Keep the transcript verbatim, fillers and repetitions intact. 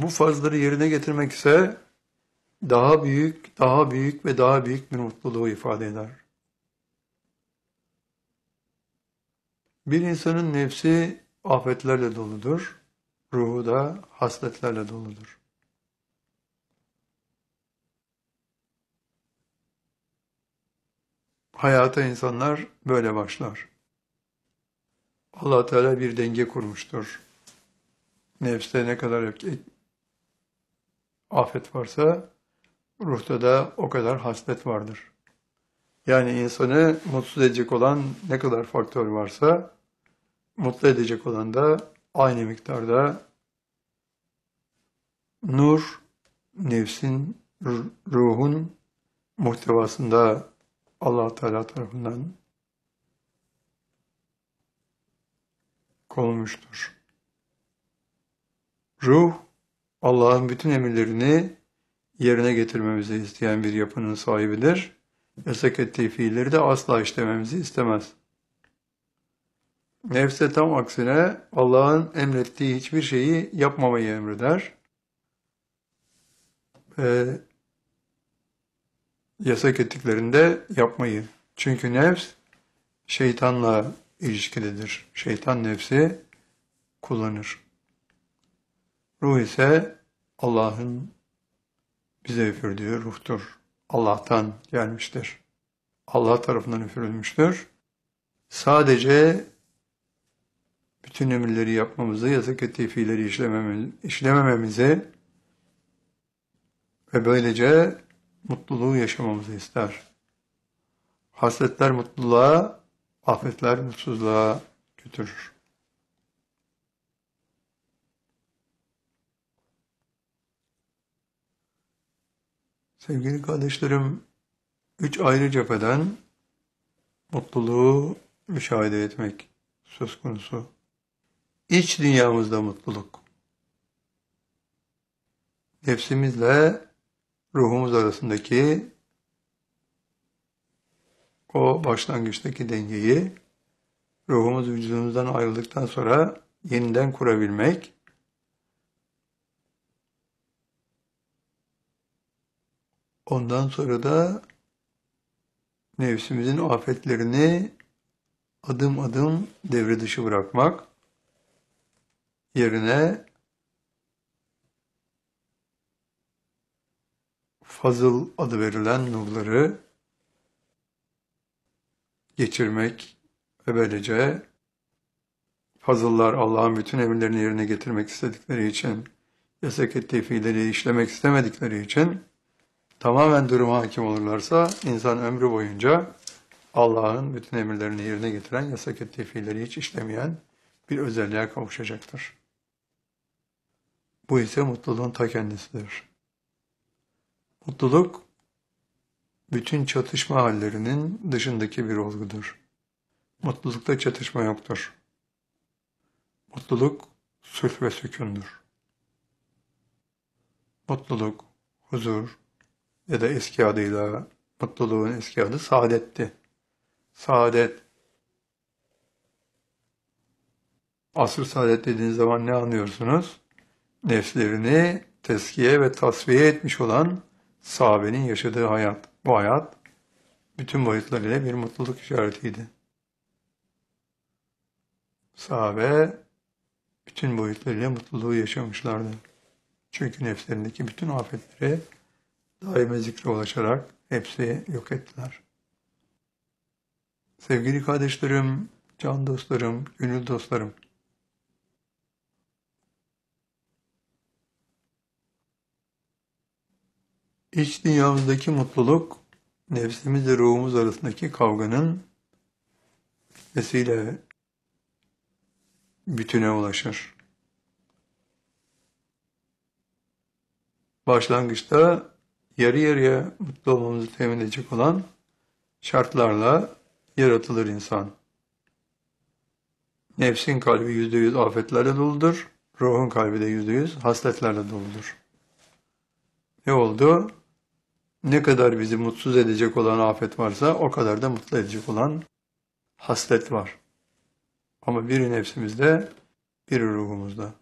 Bu farzları yerine getirmek ise daha büyük, daha büyük ve daha büyük bir mutluluğu ifade eder. Bir insanın nefsi afetlerle doludur, ruhu da hasletlerle doludur. Hayata insanlar böyle başlar. Allah Teala bir denge kurmuştur. Nefste ne kadar afet varsa, ruhta da o kadar haslet vardır. Yani insanı mutsuz edecek olan ne kadar faktör varsa, mutlu edecek olan da aynı miktarda nur, nefsin, ruhun muhtevasında Allah Teala tarafından konulmuştur. Ruh, Allah'ın bütün emirlerini yerine getirmemizi isteyen bir yapının sahibidir. Yasak ettiği fiilleri de asla işlememizi istemez. Nefse tam aksine Allah'ın emrettiği hiçbir şeyi yapmamayı emreder. Ve yasak ettiklerinde yapmayı. Çünkü nefs şeytanla ilişkilidir. Şeytan nefsi kullanır. Ruh ise Allah'ın bize üfürdüğü ruhtur. Allah'tan gelmiştir. Allah tarafından üfürülmüştür. Sadece bütün emirleri yapmamızı, yasak ettiği fiilleri işlemememizi ve böylece mutluluğu yaşamamızı ister. Hasletler mutluluğa, afetler mutsuzluğa götürür. Sevgili kardeşlerim, üç ayrı cepheden mutluluğu müşahede etmek söz konusu. İç dünyamızda mutluluk. Nefsimizle ruhumuz arasındaki o başlangıçtaki dengeyi ruhumuz vücudumuzdan ayrıldıktan sonra yeniden kurabilmek, ondan sonra da nefsimizin afetlerini adım adım devre dışı bırakmak, yerine fazıl adı verilen nurları geçirmek ve böylece fazıllar Allah'ın bütün emirlerini yerine getirmek istedikleri için, yasak ettiği fiilleri işlemek istemedikleri için tamamen duruma hakim olurlarsa insan ömrü boyunca Allah'ın bütün emirlerini yerine getiren, yasak ettiği fiilleri hiç işlemeyen bir özelliğe kavuşacaktır. Bu ise mutluluğun ta kendisidir. Mutluluk, bütün çatışma hallerinin dışındaki bir olgudur. Mutlulukta çatışma yoktur. Mutluluk, sulh ve sükundur. Mutluluk, huzur ya da eski adıyla, mutluluğun eski adı saadetti. Saadet. Asr saadet dediğiniz zaman ne anlıyorsunuz? Nefslerini teskiye ve tasfiye etmiş olan sahabenin yaşadığı hayat. Bu hayat bütün boyutlarıyla bir mutluluk işaretiydi. Sahabe bütün boyutlarıyla mutluluğu yaşamışlardı. Çünkü nefslerindeki bütün afetleri daime zikre ulaşarak hepsi yok ettiler. Sevgili kardeşlerim, can dostlarım, gönül dostlarım, İç dünyamızdaki mutluluk, nefsimizle ruhumuz arasındaki kavganın vesile bütüne ulaşır. Başlangıçta yarı yarıya mutlu olmamızı temin edecek olan şartlarla yaratılır insan. Nefsin kalbi yüzde yüz afetlerle doludur, ruhun kalbi de yüzde yüz hasletlerle doludur. Ne oldu? Ne kadar bizi mutsuz edecek olan afet varsa o kadar da mutlu edecek olan haslet var. Ama biri nefsimizde, biri ruhumuzda.